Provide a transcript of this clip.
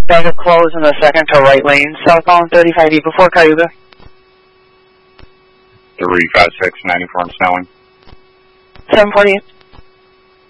Bag of clothes in the second to right lane, southbound 35E before Cayuga. 356, 94 and snowing. 748.